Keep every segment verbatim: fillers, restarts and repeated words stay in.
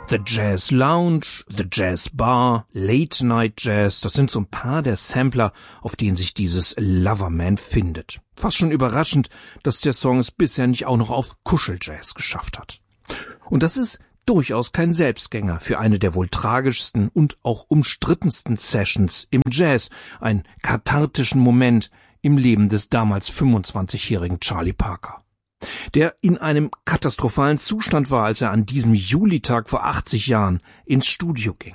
The Jazz Lounge, The Jazz Bar, Late Night Jazz, das sind so ein paar der Sampler, auf denen sich dieses Loverman findet. Fast schon überraschend, dass der Song es bisher nicht auch noch auf Kuscheljazz geschafft hat. Und das ist durchaus kein Selbstgänger für eine der wohl tragischsten und auch umstrittensten Sessions im Jazz, einen kathartischen Moment im Leben des damals fünfundzwanzigjährigen Charlie Parker, der in einem katastrophalen Zustand war, als er an diesem Julitag vor achtzig Jahren ins Studio ging.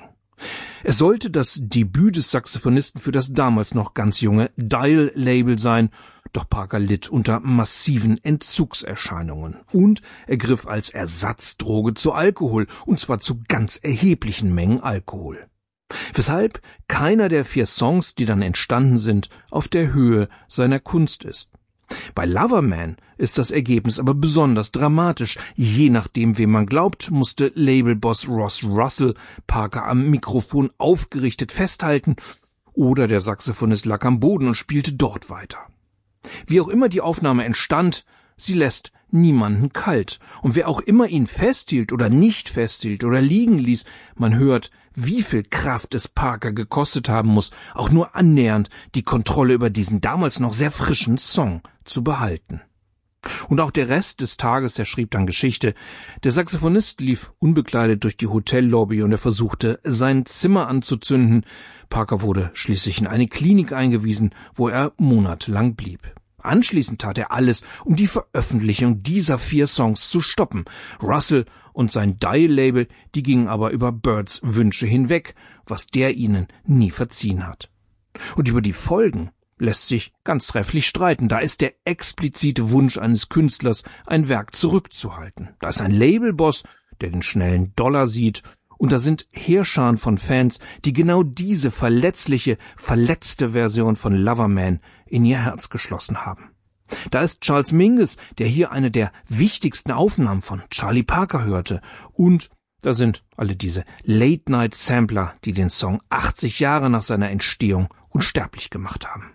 Es sollte das Debüt des Saxophonisten für das damals noch ganz junge Dial-Label sein, doch Parker litt unter massiven Entzugserscheinungen und er griff als Ersatzdroge zu Alkohol, und zwar zu ganz erheblichen Mengen Alkohol. Weshalb keiner der vier Songs, die dann entstanden sind, auf der Höhe seiner Kunst ist. Bei Loverman ist das Ergebnis aber besonders dramatisch. Je nachdem, wem man glaubt, musste Labelboss Ross Russell Parker am Mikrofon aufgerichtet festhalten oder der Saxophonist lag am Boden und spielte dort weiter. Wie auch immer die Aufnahme entstand, sie lässt niemanden kalt. Und wer auch immer ihn festhielt oder nicht festhielt oder liegen ließ, man hört, wie viel Kraft es Parker gekostet haben muss, auch nur annähernd die Kontrolle über diesen damals noch sehr frischen Song zu behalten. Und auch der Rest des Tages, der schrieb dann Geschichte. Der Saxophonist lief unbekleidet durch die Hotellobby und er versuchte, sein Zimmer anzuzünden. Parker wurde schließlich in eine Klinik eingewiesen, wo er monatelang blieb. Anschließend tat er alles, um die Veröffentlichung dieser vier Songs zu stoppen. Russell und sein Dial-Label, die gingen aber über Byrds Wünsche hinweg, was der ihnen nie verziehen hat. Und über die Folgen lässt sich ganz trefflich streiten. Da ist der explizite Wunsch eines Künstlers, ein Werk zurückzuhalten. Da ist ein Labelboss, der den schnellen Dollar sieht, und da sind Heerscharen von Fans, die genau diese verletzliche, verletzte Version von Loverman in ihr Herz geschlossen haben. Da ist Charles Mingus, der hier eine der wichtigsten Aufnahmen von Charlie Parker hörte, und da sind alle diese Late-Night-Sampler, die den Song achtzig Jahre nach seiner Entstehung unsterblich gemacht haben.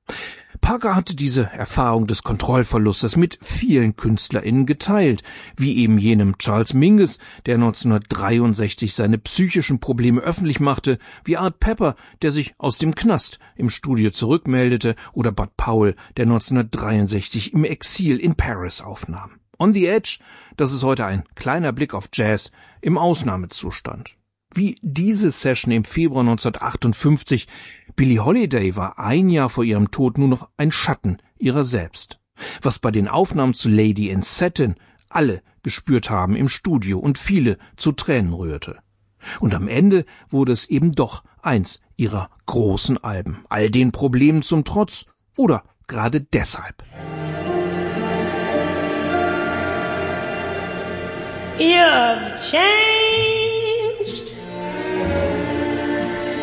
Parker hatte diese Erfahrung des Kontrollverlustes mit vielen KünstlerInnen geteilt, wie eben jenem Charles Mingus, der neunzehnhundertdreiundsechzig seine psychischen Probleme öffentlich machte, wie Art Pepper, der sich aus dem Knast im Studio zurückmeldete, oder Bud Powell, der neunzehnhundertdreiundsechzig im Exil in Paris aufnahm. On the Edge, das ist heute ein kleiner Blick auf Jazz im Ausnahmezustand. Wie diese Session im Februar neunzehnhundertachtundfünfzig. Billie Holiday war ein Jahr vor ihrem Tod nur noch ein Schatten ihrer selbst. Was bei den Aufnahmen zu Lady in Satin alle gespürt haben im Studio und viele zu Tränen rührte. Und am Ende wurde es eben doch eins ihrer großen Alben. All den Problemen zum Trotz oder gerade deshalb. You've changed